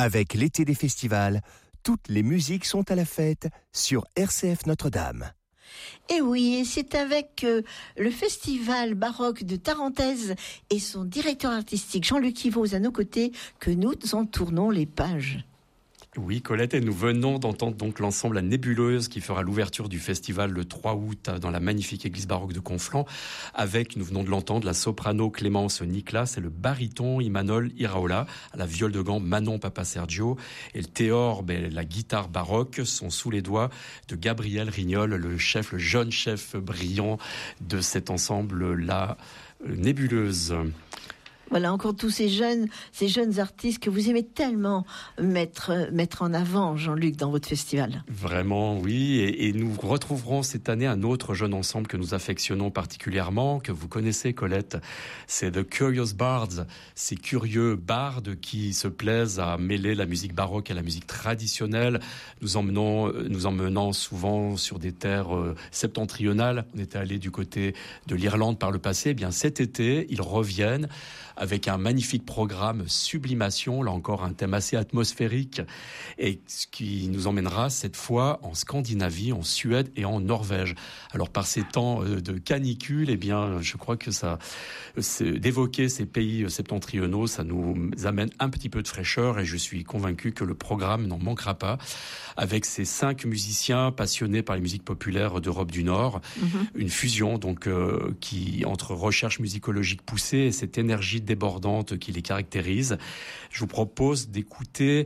Avec l'été des festivals, toutes les musiques sont à la fête sur RCF Notre-Dame. Et oui, et c'est avec le festival baroque de Tarentaise et son directeur artistique Jean-Luc Yvos à nos côtés que nous en tournons les pages. Oui, Colette, et nous venons d'entendre donc l'ensemble La Nébuleuse qui fera l'ouverture du festival le 3 août dans la magnifique église baroque de Conflans avec, nous venons de l'entendre, la soprano Clémence Niklas et le baryton Imanol Iraola, à la viole de gambe Manon Papasergio et le téor, la guitare baroque sont sous les doigts de Gabriel Rignol, le jeune chef brillant de cet ensemble, La Nébuleuse. Voilà, encore tous ces jeunes artistes que vous aimez tellement mettre en avant, Jean-Luc, dans votre festival. Vraiment, oui. Et nous retrouverons cette année un autre jeune ensemble que nous affectionnons particulièrement, que vous connaissez, Colette. C'est The Curious Bards, ces curieux bardes qui se plaisent à mêler la musique baroque à la musique traditionnelle, nous emmenant souvent sur des terres septentrionales. On était allé du côté de l'Irlande par le passé. Eh bien, cet été, ils reviennent avec un magnifique programme Sublimation, là encore un thème assez atmosphérique, et ce qui nous emmènera cette fois en Scandinavie, en Suède et en Norvège. Alors par ces temps de canicule, eh bien, je crois que d'évoquer ces pays septentrionaux, ça nous amène un petit peu de fraîcheur, et je suis convaincu que le programme n'en manquera pas, avec ces 5 musiciens passionnés par les musiques populaires d'Europe du Nord, une fusion donc qui entre recherche musicologique poussée et cette énergie débordante qui les caractérise. Je vous propose d'écouter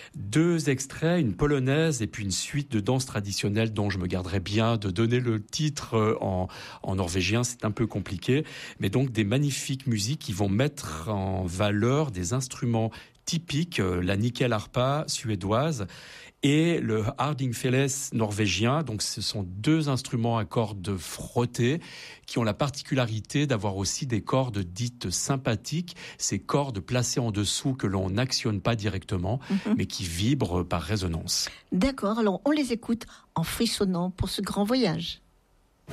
2 extraits, une polonaise et puis une suite de danse traditionnelle dont je me garderai bien de donner le titre en norvégien, c'est un peu compliqué, mais donc des magnifiques musiques qui vont mettre en valeur des instruments typiques, la nickel-harpa suédoise et le hardingfele norvégien. Donc ce sont 2 instruments à cordes frottées qui ont la particularité d'avoir aussi des cordes dites sympathiques, ces cordes placées en dessous que l'on n'actionne pas directement, mais qui vibrent par résonance. D'accord, alors on les écoute en frissonnant pour ce grand voyage.